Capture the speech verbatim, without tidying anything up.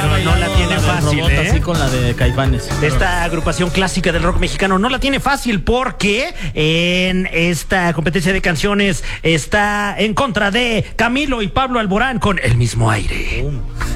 pero no la tiene fácil, robot, ¿eh? Así con la de Caifanes. Esta agrupación clásica del rock mexicano no la tiene fácil porque en esta competencia de canciones está en contra de Camilo y Pablo Alborán con El Mismo Aire.